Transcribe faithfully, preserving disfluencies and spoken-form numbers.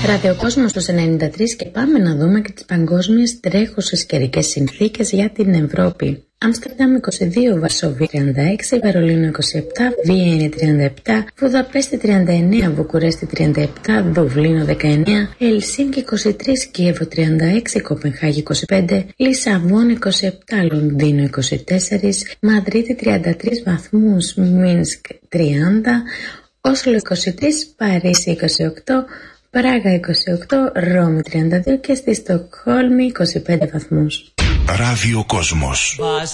Ραδιοκόσμος στους ενενήντα τρία και πάμε να δούμε και τις παγκόσμιες τρέχουσες καιρικές συνθήκες για την Ευρώπη. Αμστερντάμ είκοσι δύο, Βαρσοβία τριάντα έξι, Βερολίνο είκοσι επτά, Βιέννη τριάντα επτά, Βουδαπέστη τριάντα εννέα, Βουκουρέστη τριάντα επτά, Δουβλίνο δεκαεννέα, Ελσίνκι είκοσι τρία, Κίεβο τριάντα έξι, Κοπενχάγη είκοσι πέντε, Λισαβόνα είκοσι επτά, Λονδίνο είκοσι τέσσερα, Μαδρίτη τριάντα τρία βαθμούς, Μίνσκ τριάντα, Όσλο είκοσι τρία, Παρίσι είκοσι οκτώ, Πράγα είκοσι οκτώ, Ρώμη τριάντα δύο και στη Στοκχόλμη είκοσι πέντε βαθμούς. Ραδιοκόσμος.